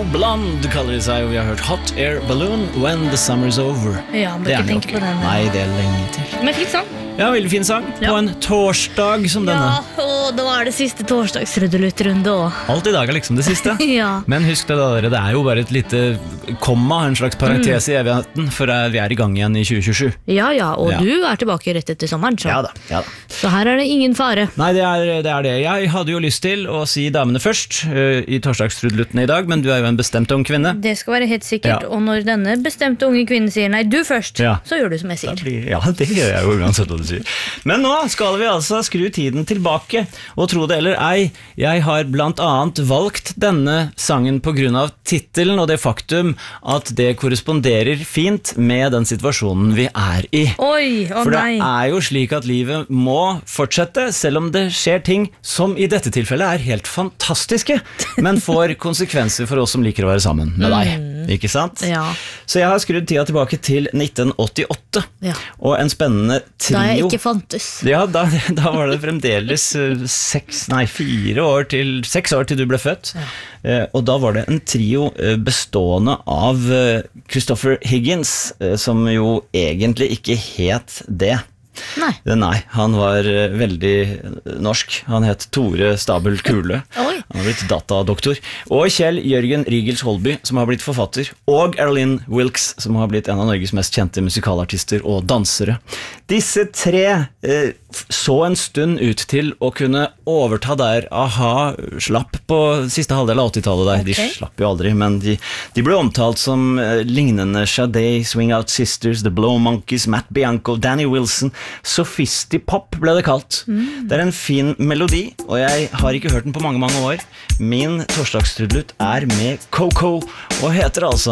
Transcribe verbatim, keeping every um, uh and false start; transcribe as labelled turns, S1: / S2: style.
S1: Blonde kaller de seg, og vi har hørt Hot Air Balloon, When the Summer's Over.
S2: Ja, bør ikke tenke på den.
S1: Nei, det er lenge til.
S2: Men fint sang.
S1: Ja, veldig fin sang.
S2: Ja.
S1: På en torsdag som denne.
S2: Ja, og da var det siste torsdagsrøddelutt-runde også.
S1: Alt i dag er liksom det siste.
S2: Ja.
S1: Men husk det da, dere, det er jo bare et lite komma, en slags parentes mm. i evigheten, for vi er i gang igjen i tjue tjuesju.
S2: Ja, ja, og
S1: Ja.
S2: du er tilbake rett etter sommeren, så.
S1: Ja da, ja da.
S2: Så her er det ingen fare.
S1: Nei, det er, det er det. Jeg hadde jo lyst til å si damene først uh, i torsdagsrudluttene i dag, men du er jo en bestemt ung kvinne.
S2: Det skal være helt sikkert,
S1: Ja.
S2: og når denne bestemte unge kvinnen sier nei, du først,
S1: Ja.
S2: så gjør du som jeg
S1: Da
S2: sier.
S1: blir- Ja, det gjør jeg jo uansett hva du sier. Men nå skal vi altså skru tiden tilbake, og tro det eller ei, jeg har blant annet valgt denne sangen på grunn av titelen og det faktum at det korresponderer fint med den situasjonen vi er i.
S2: Oi, å
S1: For det
S2: nei.
S1: er jo slik at livet må fortsette, selv om det skjer ting som i dette tilfellet er helt fantastiske, men får konsekvenser for oss som liker å være sammen med deg, ikke sant?
S2: Ja.
S1: Så jeg har skrudd tida tilbake til nitten åttiåtte,
S2: Ja.
S1: og en spennende trio.
S2: Da jeg ikke fantes.
S1: Ja, da, da var det fremdeles eh, seks, nei, fire år til, seks år til du ble født. Eh, og da var det en trio eh, bestående av eh, Christopher Higgins, eh, som jo egentlig ikke het det.
S2: Nei.
S1: Eh, Nei, han var eh, veldig eh, norsk. Han het Tore Stabel Kule.
S2: Oi.
S1: Han har blitt datadoktor. Og Kjell Jørgen Rigels Holby, som har blitt forfatter. Og Erlyn Wilkes, som har blitt en av Norges mest kjente musikalartister og dansere. Disse tre eh, så en stund ut til å kunne overta der A-ha slapp på siste halvdel av åttitallet der.
S2: Ok.
S1: De slapp jo aldri, men de, de ble omtalt som eh, lignende Sade, Swing Out Sisters, The Blow Monkeys, Matt Bianco, Danny Wilson. Sophisti-pop ble det kalt. Det er en fin melodi, og jeg har ikke hørt den på mange, mange år. Min torsdagstrudlut er med Coco, og heter altså